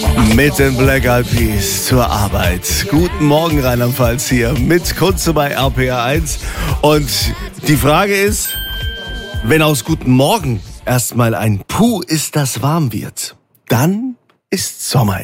Mit den Black Eyed Peas zur Arbeit. Guten Morgen, Rheinland-Pfalz hier mit Kunze bei RPR 1. Und die Frage ist, wenn aus Guten Morgen erstmal ein Puh ist, das warm wird, dann ist Sommer.